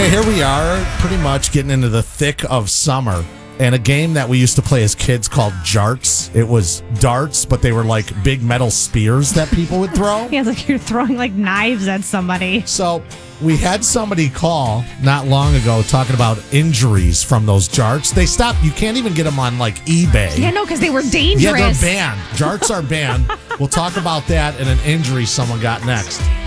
Okay, here we are, pretty much getting into the thick of summer. And a game that we used to play as kids called Jarts. It was darts, but they were like big metal spears that people would throw. Yeah, it's like you're throwing like knives at somebody. So we had somebody call not long ago talking about injuries from those Jarts. They stopped. You can't even get them on like eBay. Yeah, no, because they were dangerous. Yeah, they're banned. Jarts are banned. We'll talk about that and an injury someone got next.